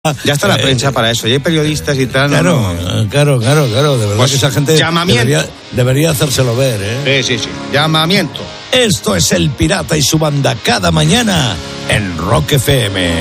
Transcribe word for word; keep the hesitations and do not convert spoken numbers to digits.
Ya está la eh, prensa para eso, y hay periodistas y tal. Claro, no, no. claro, claro, claro. De verdad pues que esa gente debería, debería hacérselo ver, ¿eh? Sí, sí, sí. Llamamiento. Esto es El Pirata y su banda cada mañana en Rock F M.